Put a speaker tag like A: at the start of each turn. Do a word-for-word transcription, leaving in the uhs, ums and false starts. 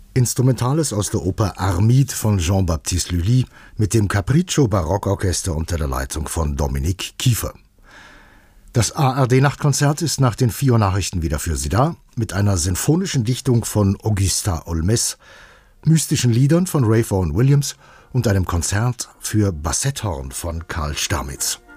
A: Instrumentales aus der Oper Armide von Jean-Baptiste Lully mit dem Capriccio Barockorchester unter der Leitung von Dominique Kiefer. Das A R D-Nachtkonzert ist nach den vier Uhr Nachrichten wieder für Sie da, mit einer sinfonischen Dichtung von Augusta Olmes, mystischen Liedern von Ray Vaughan Williams und einem Konzert für Bassetthorn von Karl Stamitz.